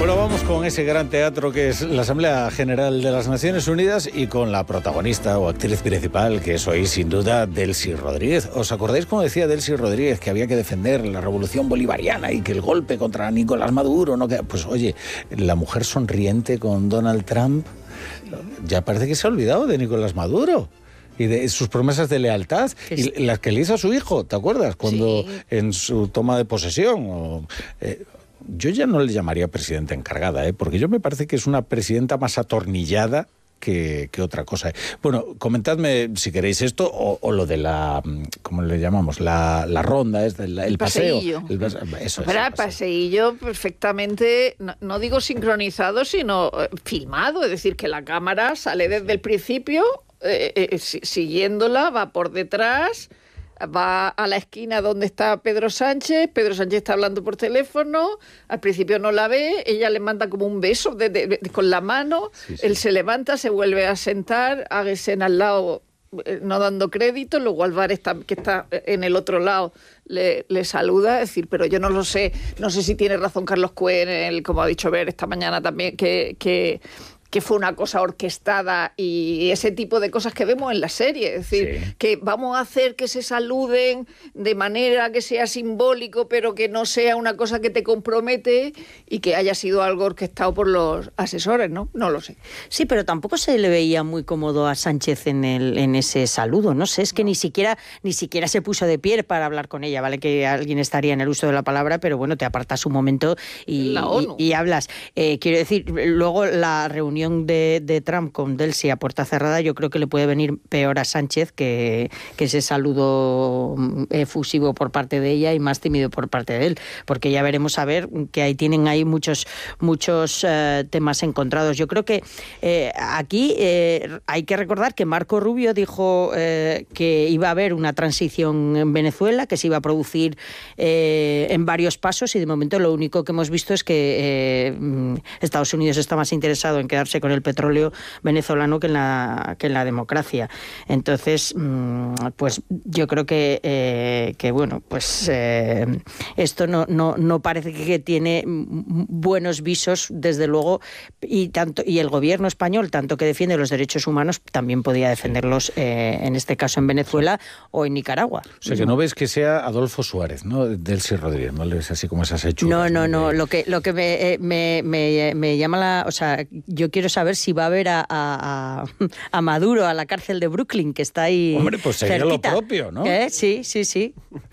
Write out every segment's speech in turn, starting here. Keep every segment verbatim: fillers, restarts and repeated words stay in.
Bueno, vamos con ese gran teatro que es la Asamblea General de las Naciones Unidas y con la protagonista o actriz principal, que es hoy sin duda Delcy Rodríguez. ¿Os acordáis cómo decía Delcy Rodríguez que había que defender la revolución bolivariana y que el golpe contra Nicolás Maduro no queda? Pues oye, la mujer sonriente con Donald Trump ya parece que se ha olvidado de Nicolás Maduro y de sus promesas de lealtad y las que le hizo a su hijo, ¿te acuerdas? Cuando sí. En su toma de posesión o, eh, yo ya no le llamaría presidenta encargada, ¿eh? Porque yo me parece que es una presidenta más atornillada que, que otra cosa. Bueno, comentadme si queréis esto o, o lo de la, ¿cómo le llamamos? La, la ronda, es del, el, el paseo. El, eso es. Pero el paseillo perfectamente, no, no digo sincronizado, sino eh, filmado. Es decir, que la cámara sale desde el principio, eh, eh, siguiéndola, va por detrás, va a la esquina donde está Pedro Sánchez, Pedro Sánchez está hablando por teléfono, al principio no la ve, ella le manda como un beso de, de, de, con la mano, sí, sí. Él se levanta, se vuelve a sentar, haga escena al lado, eh, no dando crédito, luego Álvarez, está, que está en el otro lado, le, le saluda, es decir, pero yo no lo sé, no sé si tiene razón Carlos Cuen, el, como ha dicho Ver esta mañana también, que... que que fue una cosa orquestada y ese tipo de cosas que vemos en la serie. Es decir, sí. que vamos a hacer que se saluden de manera que sea simbólico, pero que no sea una cosa que te compromete y que haya sido algo orquestado por los asesores, ¿no? No lo sé. Sí, pero tampoco se le veía muy cómodo a Sánchez en, el, en ese saludo, no sé, es que no. ni siquiera ni siquiera se puso de pie para hablar con ella, vale que alguien estaría en el uso de la palabra, pero bueno, te apartas un momento y, la ONU. y, y hablas. Eh, quiero decir, luego la reunión De, de Trump con Delcy a puerta cerrada, yo creo que le puede venir peor a Sánchez que, que ese saludo efusivo por parte de ella y más tímido por parte de él, porque ya veremos a ver que ahí tienen ahí muchos muchos uh, temas encontrados. Yo creo que eh, aquí eh, hay que recordar que Marco Rubio dijo eh, que iba a haber una transición en Venezuela, que se iba a producir eh, en varios pasos y de momento lo único que hemos visto es que eh, Estados Unidos está más interesado en quedarse con el petróleo venezolano que en la que en la democracia. Entonces, pues yo creo que eh, que bueno, pues eh, esto no no no parece que tiene buenos visos, desde luego, y tanto y el gobierno español, tanto que defiende los derechos humanos, también podía defenderlos eh, en este caso en Venezuela o en Nicaragua. O sea, que no ves que sea Adolfo Suárez, ¿no? Delcy Rodríguez, no le ves así como esas hechuras. No, no, no, lo que lo que me, eh, me, me, me llama la, o sea, yo quiero saber si va a ver a, a, a Maduro a la cárcel de Brooklyn, que está ahí. Hombre, pues sería cerquita. Lo propio, ¿no? ¿Eh? Sí, sí, sí.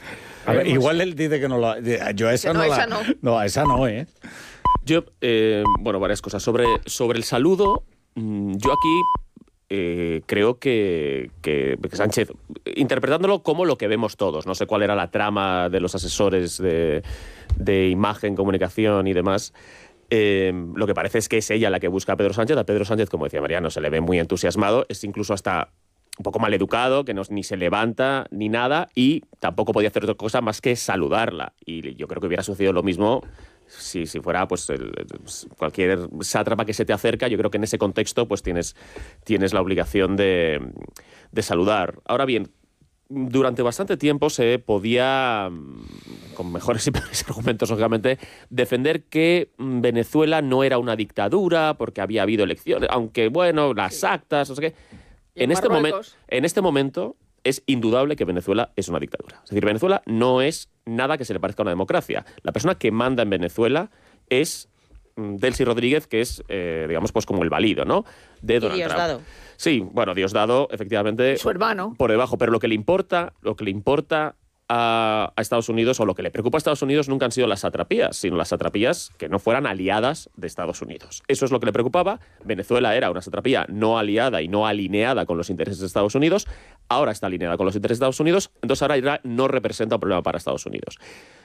A ver, igual él dice que no lo... Yo a esa no, no, esa la, no. no, a esa no, ¿eh? Yo, eh, bueno, varias cosas. Sobre, sobre el saludo, yo aquí eh, creo que, que, que Sánchez, interpretándolo como lo que vemos todos, no sé cuál era la trama de los asesores de, de imagen, comunicación y demás. Eh, lo que parece es que es ella la que busca a Pedro Sánchez. A Pedro Sánchez, como decía Mariano, se le ve muy entusiasmado, es incluso hasta un poco mal educado, que no, ni se levanta ni nada, y tampoco podía hacer otra cosa más que saludarla. Y yo creo que hubiera sucedido lo mismo si, si fuera pues el, cualquier sátrapa que se te acerca. Yo creo que en ese contexto pues tienes, tienes la obligación de, de saludar. Ahora bien, durante bastante tiempo se podía, con mejores y peores argumentos, lógicamente, defender que Venezuela no era una dictadura porque había habido elecciones, aunque, bueno, las sí. actas, no sé qué. En, en, este momen- en este momento es indudable que Venezuela es una dictadura. Es decir, Venezuela no es nada que se le parezca a una democracia. La persona que manda en Venezuela es Delcy Rodríguez, que es, eh, digamos, pues como el valido, ¿no? De Donald Trump. Diosdado. Sí, bueno, Diosdado, efectivamente. Su hermano. Por debajo, pero lo que le importa, lo que le importa a, a Estados Unidos, o lo que le preocupa a Estados Unidos, nunca han sido las satrapías, sino las satrapías que no fueran aliadas de Estados Unidos. Eso es lo que le preocupaba. Venezuela era una satrapía no aliada y no alineada con los intereses de Estados Unidos. Ahora está alineada con los intereses de Estados Unidos, entonces ahora Irak no representa un problema para Estados Unidos.